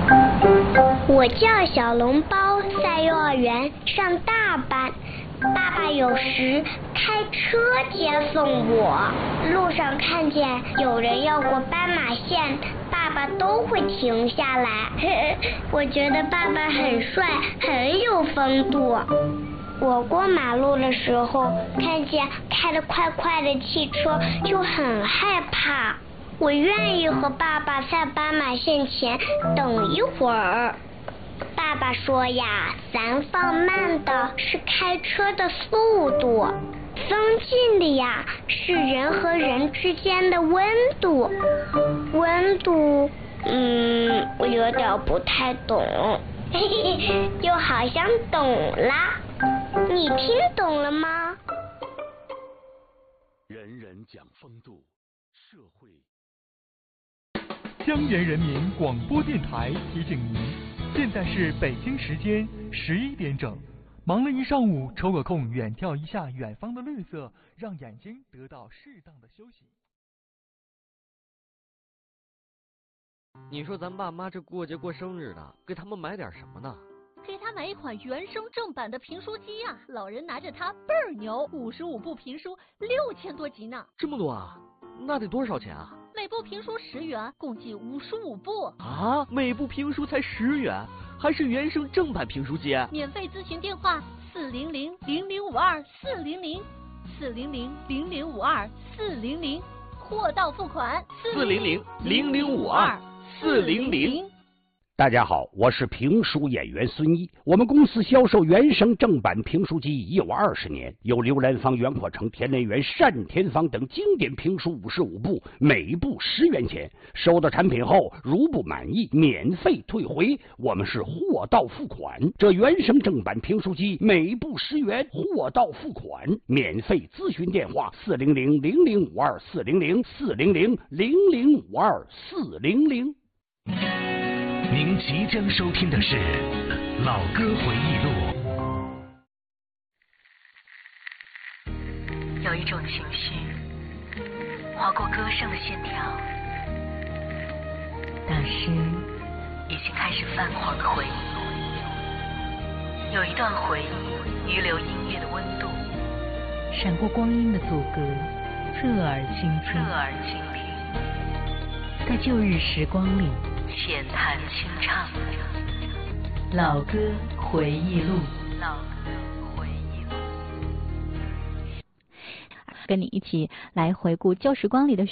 我叫小笼包，在幼儿园上大班。爸爸有时开车接送我，路上看见有人要过斑马线，爸爸都会停下来。我觉得爸爸很帅，很有风度。我过马路的时候，看见开得快快的汽车，就很害怕。我愿意和爸爸在斑马线前等一会儿。爸爸说呀，咱放慢的是开车的速度，放近的呀是人和人之间的温度。温度，我有点不太懂，又好像懂啦。你听懂了吗？ 人人讲风度，社会。 江源人民广播电台提醒您，现在是北京时间11点整。忙了一上午，抽个空远眺一下远方的绿色，让眼睛得到适当的休息。 你说咱爸妈这过节过生日的，给他们买点什么呢？ 给他买一款原声正版的评书机啊，老人拿着它倍儿牛，55部评书6000多集呢。 这么多啊？那得多少钱啊？ 每部评书10元，共计55部。 啊，每部评书才10元，还是原声正版评书机？ 免费咨询电话400-0052-400，400-0052-400，货到付款 400-0052-400。 大家好，我是评书演员孙一。我们公司销售原声正版评书机已有20年，有刘兰芳、袁阔成、田连元、单田芳等经典评书55部，每部10元钱。收到产品后，如不满意，免费退回。我们是货到付款。这原声正版评书机每部10元，货到付款，免费咨询电话400-0052-400，400-0052-400。 您即将收听的是《老歌回忆录》。 有一种情绪划过歌声的线条，那是已经开始泛黄的回忆。有一段回忆遗留音乐的温度， 闪过光阴的阻隔，侧耳倾听，在旧日时光里浅谈轻唱， 老歌回忆录。 跟你一起来回顾旧时光里的